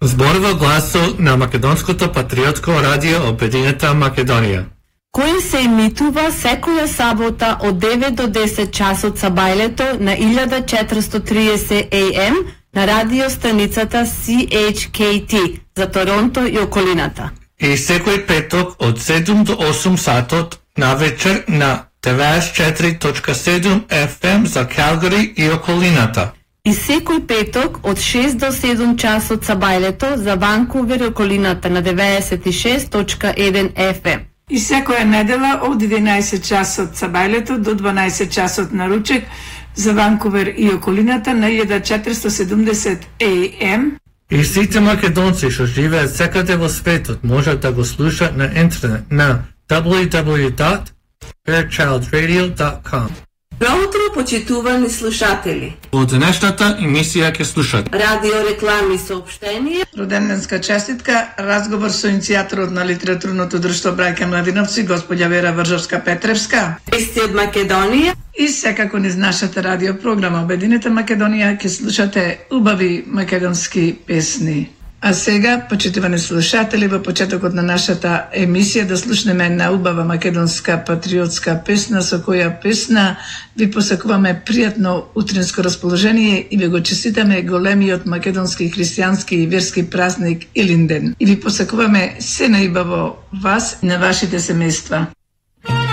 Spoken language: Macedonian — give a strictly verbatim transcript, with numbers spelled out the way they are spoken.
Зборува гласот на Македонското патриотско радио Обединета Македонија, кој се емитува секоја сабота од девет до десет часот сабајлето на илјада четиристотини и триесет ей ем на радиостаницата Си Еич Кей Ти за Торонто и околината. И секој петок од седум до осум сатот на вечер на деветдесет и четири точка седум еф ем за Калгари и околината. И секој петок од шест до седум часот сабајлето за Ванкувер и околината на деветдесет и шест точка еден еф ем. И секоја недела од единаесет часот сабајлето до дванаесет часот на ручек за Ванкувер и околината на илјада четиристотини и седумдесет ей ем. И сите македонци што живеат секаде во светот можат да го слушаат на интернет на дабл ю дабл ю дабл ю точка fairchild radio точка com. Добро утро, почитувани слушатели. Во денешната емисија ќе слушат радио реклами и соопштенија, Роденденска честитка, разговор со иницијаторот на литературното друштво Браќа Младиновци, господја Вера Вржовска-Петревска. вести од Македонија. И секако низ нашата радио програма Обединета Македонија ќе слушате убави македонски песни. А сега, почитувани слушатели, во почетокот на нашата емисија да слушнеме на убава македонска патриотска песна, со која песна ви посакуваме пријатно утринско расположение и ви го честитаме големиот македонски христијански и верски празник Илинден. И ви посакуваме се најубаво вас и на вашите семејства.